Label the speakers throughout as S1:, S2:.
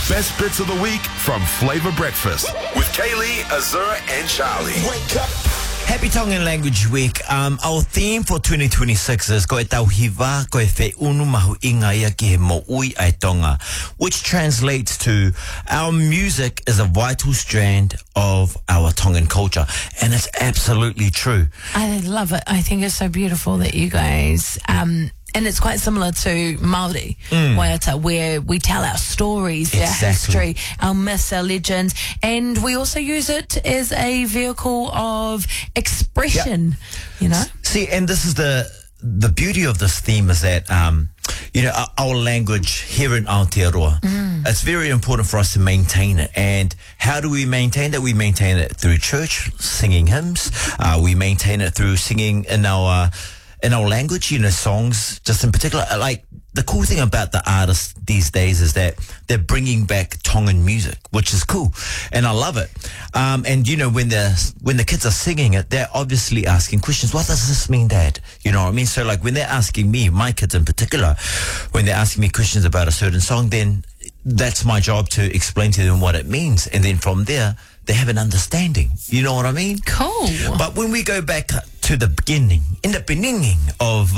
S1: best bits of the week from Flavor Breakfast with Kaylee, Azura, and Charlie.
S2: Wake up.
S3: Happy Tongan Language Week. Our theme for 2026 is Koe tauhiwa, koe whē unu mahu inga ia ki he mo ui ai tonga, which translates to our music is a vital strand of our Tongan culture. And it's absolutely true.
S4: I love it. I think it's so beautiful that you guys... and it's quite similar to Māori waiata, where we tell our stories, our history, our myths, our legends, and we also use it as a vehicle of expression, you know?
S3: See, and this is the beauty of this theme is that, you know, our language here in Aotearoa, it's very important for us to maintain it. And how do we maintain it? We maintain it through church, singing hymns. We maintain it through singing in our language, you know, songs, just in particular. Like, the cool thing about the artists these days is that they're bringing back Tongan music, which is cool. And I love it. And, you know, when the kids are singing it, they're obviously asking questions. What does this mean, Dad? You know what I mean? So, like, when they're asking me, my kids in particular, when they're asking me questions about a certain song, then that's my job to explain to them what it means. And then from there, they have an understanding. You know what I mean?
S4: Cool.
S3: But when we go back to the beginning, in the beginning of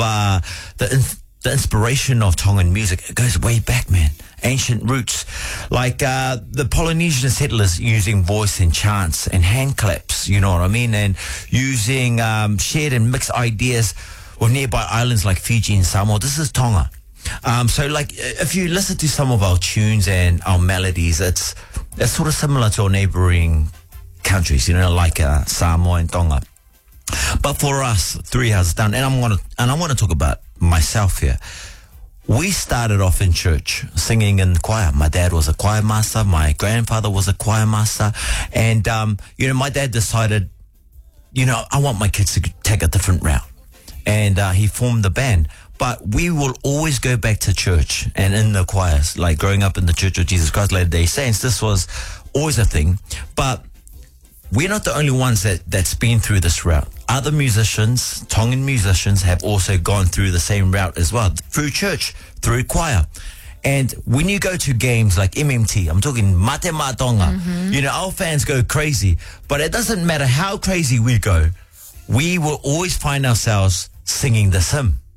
S3: the inspiration of Tongan music, it goes way back, man. Ancient roots, like the Polynesian settlers using voice and chants and hand claps, you know what I mean, and using shared and mixed ideas with nearby islands like Fiji and Samoa. This is Tonga. So, like, if you listen to some of our tunes and our melodies, it's sort of similar to our neighboring countries, you know, like Samoa and Tonga. But for us, 3 Hours Down, and I want to talk about myself here. We started off in church singing in the choir. My dad was a choir master. My grandfather was a choir master. And, you know, my dad decided, you know, I want my kids to take a different route. And he formed the band. But we will always go back to church and in the choirs, like growing up in the Church of Jesus Christ Latter-day Saints. This was always a thing. But we're not the only ones that's been through this route. Other musicians, Tongan musicians, have also gone through the same route as well, through church, through choir. And when you go to games like MMT, I'm talking Mate Matonga, you know, our fans go crazy. But it doesn't matter how crazy we go, we will always find ourselves singing this hymn.